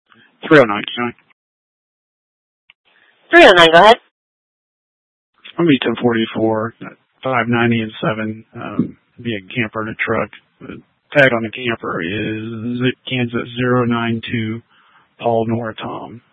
309, County. 309, go ahead. It's going to be 1044, 590 and 7, be a camper and a truck. The tag on the camper is Kansas 092 Paul Nora Tom.